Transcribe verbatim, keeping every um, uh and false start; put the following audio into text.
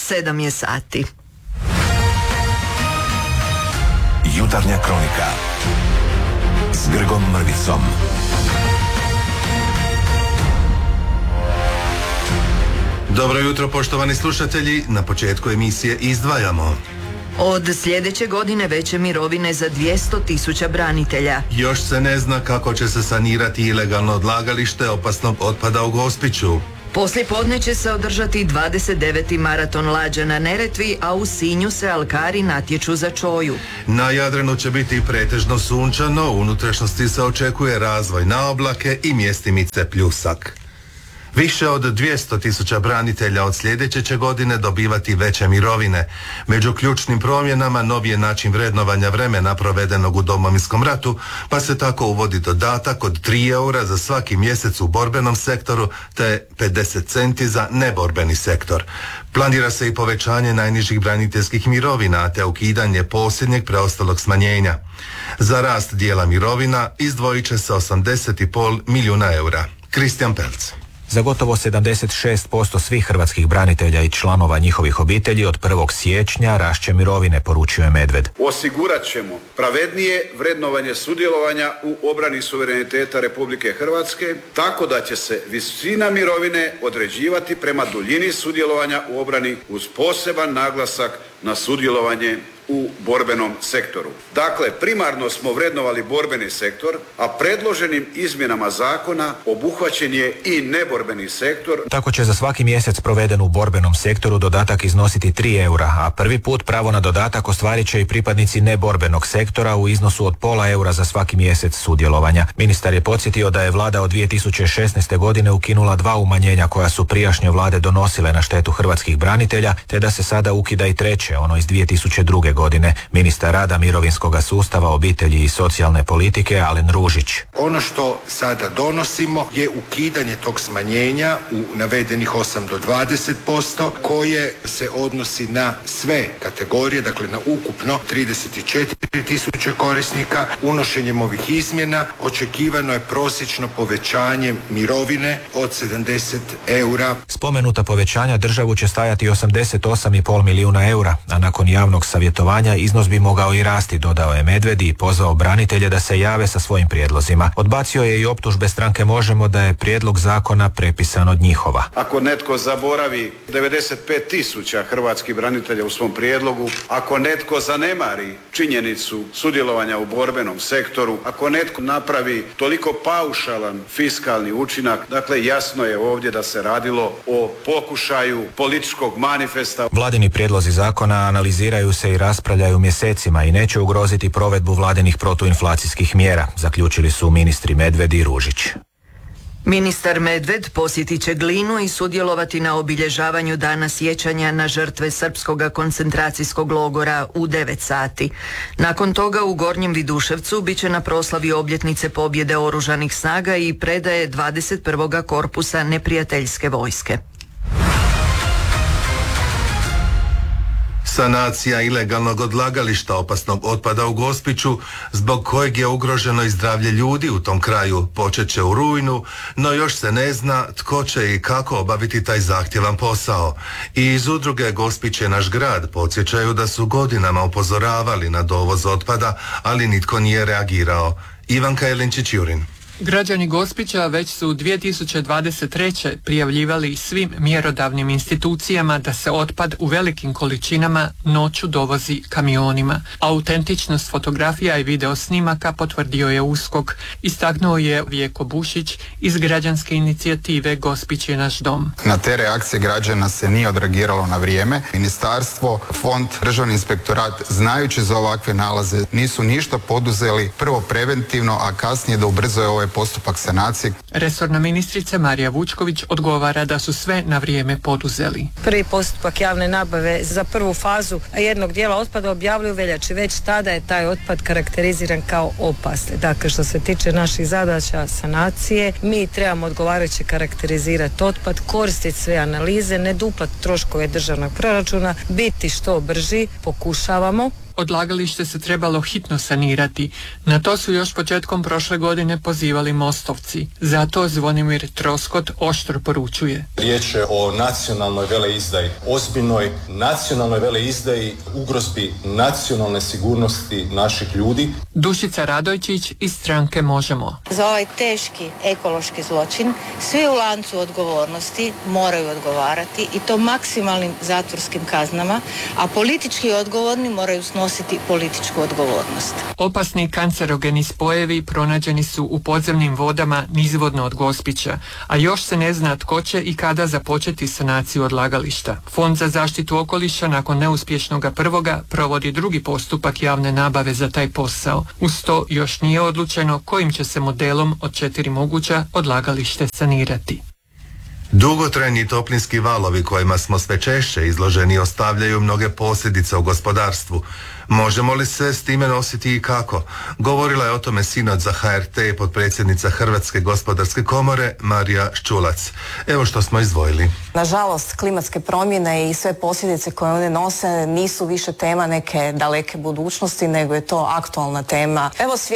sedam je sati. Jutarnja kronika s Grgom Mrvicom. Dobro jutro, poštovani slušatelji. Na početku emisije izdvajamo. Od sljedeće godine veće mirovine za dvjesto tisuća branitelja. Još se ne zna kako će se sanirati ilegalno odlagalište opasnog otpada u Gospiću. Poslije podne će se održati dvadeset deveti maraton lađa na Neretvi, a u Sinju se alkari natječu za čoju. Na Jadranu će biti pretežno sunčano, u unutrašnjosti se očekuje razvoj na oblake i mjestimice pljusak. Više od dvjesto tisuća branitelja od sljedeće će godine dobivati veće mirovine. Među ključnim promjenama novi je način vrednovanja vremena provedenog u Domovinskom ratu, pa se tako uvodi dodatak od tri eura za svaki mjesec u borbenom sektoru te pedeset centi za neborbeni sektor. Planira se i povećanje najnižih braniteljskih mirovina te ukidanje posljednjeg preostalog smanjenja. Za rast dijela mirovina izdvojit će se osamdeset i pol milijuna eura. Kristijan Pelc. Za gotovo sedamdeset šest posto svih hrvatskih branitelja i članova njihovih obitelji od prvog siječnja rašće mirovine, poručuje Medved. Osigurat ćemo pravednije vrednovanje sudjelovanja u obrani suvereniteta Republike Hrvatske, tako da će se visina mirovine određivati prema duljini sudjelovanja u obrani uz poseban naglasak na sudjelovanje u borbenom sektoru. Dakle, primarno smo vrednovali borbeni sektor, a predloženim izmjenama zakona obuhvaćen je i neborbeni sektor. Tako će za svaki mjesec proveden u borbenom sektoru dodatak iznositi tri eura, a prvi put pravo na dodatak ostvarit će i pripadnici neborbenog sektora u iznosu od pola eura za svaki mjesec sudjelovanja. Ministar je podsjetio da je vlada od dvije tisuće šesnaeste. godine ukinula dva umanjenja koja su prijašnje vlade donosile na štetu hrvatskih branitelja, te da se sada ukida i treće, ono iz dvije tisuće druge. godine. Ministar rada, mirovinskog sustava, obitelji i socijalne politike Alen Ružić. Ono što sada donosimo je ukidanje tog smanjenja u navedenih osam do dvadeset posto koje se odnosi na sve kategorije, dakle na ukupno trideset četiri tisuće korisnika. Unošenjem ovih izmjena očekivano je prosječno povećanje mirovine od sedamdeset eura. Spomenuta povećanja državu će stajati osamdeset osam i pol milijuna eura, a nakon javnog savjetovanja iznos bi mogao i rasti, dodao je Medved i pozvao branitelje da se jave sa svojim prijedlozima. Odbacio je i optužbe stranke Možemo da je prijedlog zakona prepisan od njihova. Ako netko zaboravi devedeset pet tisuća hrvatskih branitelja u svom prijedlogu, ako netko zanemari činjenicu sudjelovanja u borbenom sektoru, ako netko napravi toliko paušalan fiskalni učinak, dakle jasno je ovdje da se radilo o pokušaju političkog manifesta. Vladini prijedlozi zakona analiziraju se i raspravljaju mjesecima i neće ugroziti provedbu vladinih protuinflacijskih mjera, zaključili su ministri Medved i Ružić. Ministar Medved posjetit će Glinu i sudjelovati na obilježavanju dana sjećanja na žrtve srpskog koncentracijskog logora u devet sati. Nakon toga u Gornjem Viduševcu bit će na proslavi obljetnice pobjede oružanih snaga i predaje dvadeset prvog korpusa neprijateljske vojske. Sanacija ilegalnog odlagališta opasnog otpada u Gospiću, zbog kojeg je ugroženo i zdravlje ljudi u tom kraju, počet će u rujnu, no još se ne zna tko će i kako obaviti taj zahtjevan posao. I iz udruge Gospić je naš grad podsjećaju da su godinama upozoravali na dovoz otpada, ali nitko nije reagirao. Ivanka Jelinčić-Jurin. Građani Gospića već su u dvije tisuće dvadeset treće prijavljivali svim mjerodavnim institucijama da se otpad u velikim količinama noću dovozi kamionima. Autentičnost fotografija i video snimaka potvrdio je USKOK, istaknuo je Vjeko Bušić iz građanske inicijative Gospić je naš dom. Na te reakcije građana se nije odreagiralo na vrijeme. Ministarstvo, fond, državni inspektorat, znajući za ovakve nalaze, nisu ništa poduzeli, prvo preventivno, a kasnije da ubrzaju ovaj postupak sanacije. Resorna ministrica Marija Vučković odgovara da su sve na vrijeme poduzeli. Prvi postupak javne nabave za prvu fazu jednog dijela otpada objavili u veljači. Već tada je taj otpad karakteriziran kao opasni. Dakle, što se tiče naših zadaća sanacije, mi trebamo odgovarajuće karakterizirati otpad, koristiti sve analize, ne duplati troškove državnog proračuna, biti što brži, pokušavamo. Odlagalište se trebalo hitno sanirati. Na to su još početkom prošle godine pozivali Mostovci. Zato Zvonimir Troskot oštro poručuje. Riječ je o nacionalnoj veleizdaji, ozbiljnoj nacionalnoj veleizdaji, ugrozbi nacionalne sigurnosti naših ljudi. Dušica Radojčić iz stranke Možemo. Za ovaj teški ekološki zločin svi u lancu odgovornosti moraju odgovarati i to maksimalnim zatvorskim kaznama, a politički odgovorni moraju snositi političku odgovornost. Opasni kancerogeni spojevi pronađeni su u podzemnim vodama nizvodno od Gospića, a još se ne zna tko će i kada započeti sanaciju odlagališta. Fond za zaštitu okoliša nakon neuspješnoga prvoga provodi drugi postupak javne nabave za taj posao. Uz to još nije odlučeno kojim će se modelom od četiri moguća odlagalište sanirati. Dugotrajni toplinski valovi kojima smo sve češće izloženi ostavljaju mnoge posljedice u gospodarstvu. Možemo li se s time nositi i kako? Govorila je o tome sinoć za H R T potpredsjednica Hrvatske gospodarske komore Marija Ščulac. Evo što smo izdvojili. Nažalost, klimatske promjene i sve posljedice koje one nose nisu više tema neke daleke budućnosti, nego je to aktualna tema. Evo